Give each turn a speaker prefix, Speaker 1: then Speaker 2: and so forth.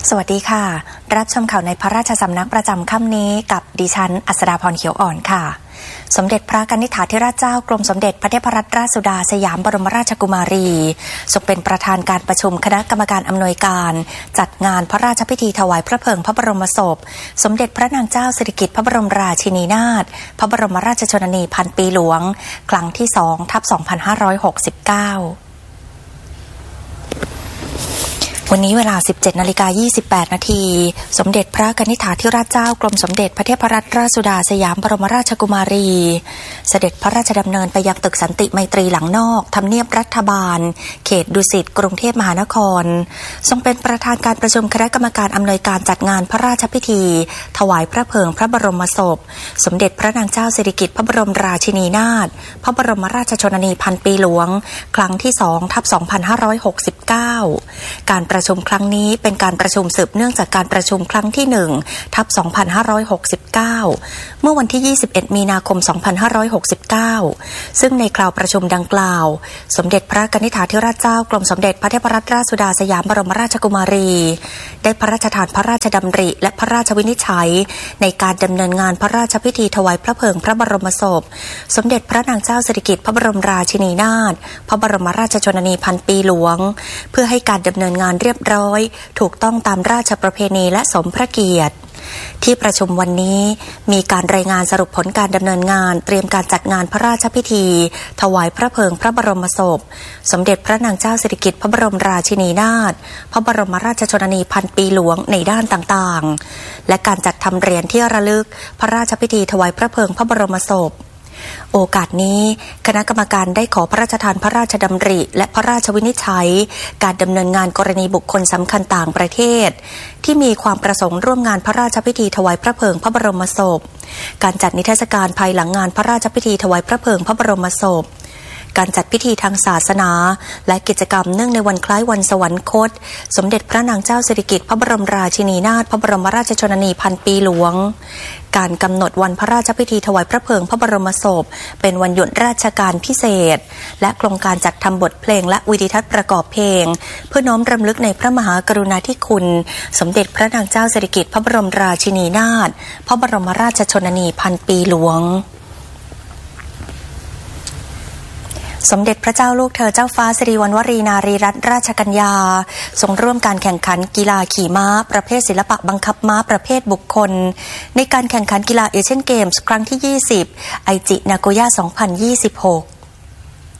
Speaker 1: สวัสดีค่ะรับชมข่าวในพระราชสำนักประจำค่ำนี้กับดิฉันอัศดาพรเขียวอ่อนค่ะสมเด็จพระกนิษฐาธิราชเจ้ากรมสมเด็จพระเทพรัตนราชสุดาสยามบรมราชกุมารีทรงเป็นประธานการประชุมคณะกรรมการอำนวยการจัดงานพระราชพิธีถวายพระเพลิงพระบรมศพสมเด็จพระนางเจ้าสิริกิติ์พระบรมราชินีนาถพระบรมราชชนนีพันปีหลวงครั้งที่ 2/2569วันนี้เวลา 17:28 นาทีสมเด็จพระกนิษฐาธิราชเจ้ากรมสมเด็จพระเทพรัตนราชสุดาสยามบรมราชกุมารีเสด็จพระราชดำเนินไปยังตึกสันติไมตรีหลังนอกทำเนียบรัฐบาลเขตดุสิตกรุงเทพมหานครทรงเป็นประธานการประชุมคณะกรรมการอำนวยการจัดงานพระราชพิธีถวายพระเพลิงพระบรมศพสมเด็จพระนางเจ้าสิริกิติ์พระบรมราชินีนาถพระบรมราชชนนีพันปีหลวงครั้งที่ 2/2569 การประชุมครั้งนี้เป็นการประชุมสืบเนื่องจากการประชุมครั้งที่ 1/2569 เมื่อวันที่ 21 มีนาคม 2569 ซึ่งในคราวประชุมดังกล่าวสมเด็จพระกนิษฐาธิราชเจ้ากรมสมเด็จพระเทพรัตนราชสุดาสยามบรมราชกุมารีได้พระราชทานพระราชดำริและพระราชวินิจฉัยในการดำเนินงานพระราชพิธีถวายพระเพลิงพระบรมศพสมเด็จพระนางเจ้าสิริกิติ์พระบรมราชินีนาถพระบรมราชชนนีพันปีหลวงเพื่อให้การดำเนินงานเรียบร้อยถูกต้องตามราชประเพณีและสมพระเกียรติที่ประชุมวันนี้มีการรายงานสรุปผลการดำเนินงานเตรียมการจัดงานพระราชพิธีถวายพระเพลิงพระบรมศพสมเด็จพระนางเจ้าสิริกิติ์พระบรมราชินีนาถพระบรมราชชนนีพันปีหลวงในด้านต่างๆและการจัดทำเหรียญที่ระลึกพระราชพิธีถวายพระเพลิงพระบรมศพโอกาสนี้คณะกรรมการได้ขอพระราชทานพระราชดำริและพระราชวินิจฉัยการดำเนินงานกรณีบุคคลสำคัญต่างประเทศที่มีความประสงค์ร่วมงานพระราชพิธีถวายพระเพลิงพระบรมศพการจัดนิทรรศการภายหลังงานพระราชพิธีถวายพระเพลิงพระบรมศพการจัดพิธีทางศาสนาและกิจกรรมเนื่องในวันคล้ายวันสวรรคตสมเด็จพระนางเจ้าสิริกิติ์พระบรมราชินีนาถพระบรมราชชนนีพันปีหลวงการกำหนดวันพระราชพิธีถวายพระเพลิงพระบรมศพเป็นวันหยุดราชการพิเศษและโครงการจัดทำบทเพลงและวิดิทัศน์ประกอบเพลงเพื่อน้อมรำลึกในพระมหากรุณาธิคุณสมเด็จพระนางเจ้าสิริกิติ์พระบรมราชินีนาถพระบรมราชชนนีพันปีหลวงสมเด็จพระเจ้าลูกเธอเจ้าฟ้าสิริวัณวรีนารีรัตนราชกัญญาทรงร่วมการแข่งขันกีฬาขี่ม้าประเภทศิลปะบังคับม้าประเภทบุคคลในการแข่งขันกีฬาเอเชียนเกมส์ครั้งที่ 20 ไอจินาโกย่า 2026